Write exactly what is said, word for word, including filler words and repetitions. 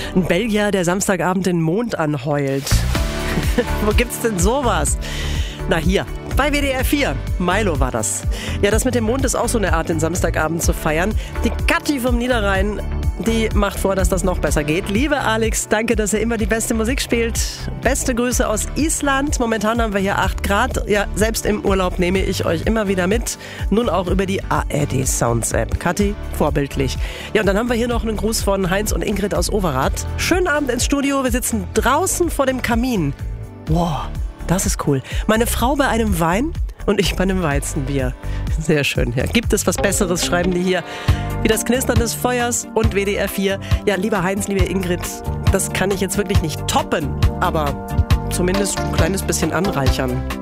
Ein Belgier, der Samstagabend den Mond anheult. Wo gibt's denn sowas? Na hier, bei W D R vier. Milo war das. Ja, das mit dem Mond ist auch so eine Art, den Samstagabend zu feiern. Die Kathi vom Niederrhein, die macht vor, dass das noch besser geht. Liebe Alex, danke, dass ihr immer die beste Musik spielt. Beste Grüße aus Island. Momentan haben wir hier acht Grad. Ja, selbst im Urlaub nehme ich euch immer wieder mit. Nun auch über die A R D Sounds App. Kathi, vorbildlich. Ja, und dann haben wir hier noch einen Gruß von Heinz und Ingrid aus Overath. Schönen Abend ins Studio. Wir sitzen draußen vor dem Kamin. Wow, das ist cool. Meine Frau bei einem Wein und ich bei einem Weizenbier. Sehr schön. Ja, gibt es was Besseres, schreiben die hier. Wie das Knistern des Feuers und W D R vier. Ja, lieber Heinz, liebe Ingrid, das kann ich jetzt wirklich nicht toppen, aber zumindest ein kleines bisschen anreichern.